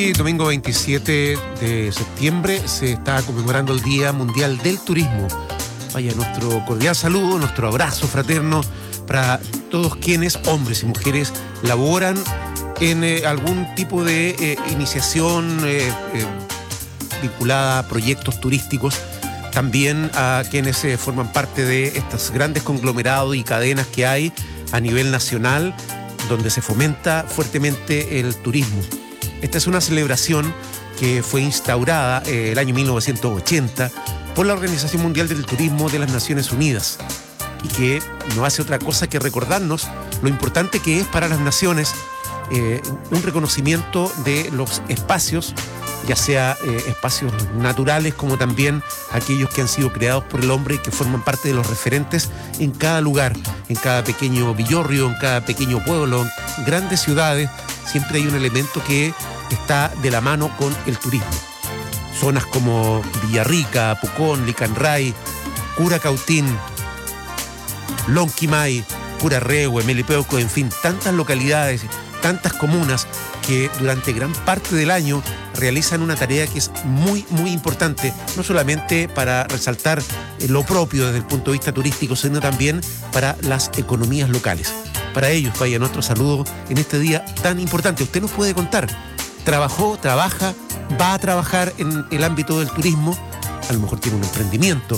Hoy, domingo 27 de septiembre, se está conmemorando el Día Mundial del Turismo. Vaya, nuestro cordial saludo, nuestro abrazo fraterno para todos quienes, hombres y mujeres, laboran en algún tipo de iniciación vinculada a proyectos turísticos. También a quienes forman parte de estos grandes conglomerados y cadenas que hay a nivel nacional, donde se fomenta fuertemente el turismo. Esta es una celebración que fue instaurada el año 1980 por la Organización Mundial del Turismo de las Naciones Unidas y que no hace otra cosa que recordarnos lo importante que es para las naciones un reconocimiento de los espacios, ya sea espacios naturales como también aquellos que han sido creados por el hombre y que forman parte de los referentes en cada lugar, en cada pequeño villorrio, en cada pequeño pueblo, en grandes ciudades. Siempre hay un elemento que está de la mano con el turismo. Zonas como Villarrica, Pucón, Licanray, Curacautín, Lonquimay, Curarrehue, Melipeuco, en fin, tantas localidades, tantas comunas que durante gran parte del año realizan una tarea que es muy, muy importante, no solamente para resaltar lo propio desde el punto de vista turístico, sino también para las economías locales. Para ellos, vaya nuestro saludo en este día tan importante. Usted nos puede contar, trabajó, trabaja, va a trabajar en el ámbito del turismo, a lo mejor tiene un emprendimiento,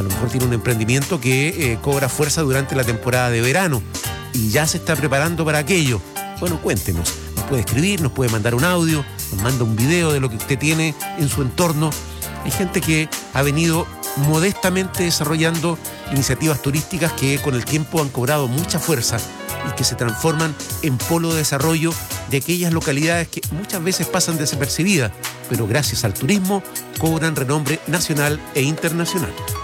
que cobra fuerza durante la temporada de verano y ya se está preparando para aquello. Bueno, cuéntenos, nos puede escribir, nos puede mandar un audio, nos manda un video de lo que usted tiene en su entorno. Hay gente que ha venido modestamente desarrollando iniciativas turísticas que con el tiempo han cobrado mucha fuerza y que se transforman en polo de desarrollo de aquellas localidades que muchas veces pasan desapercibidas, pero gracias al turismo cobran renombre nacional e internacional.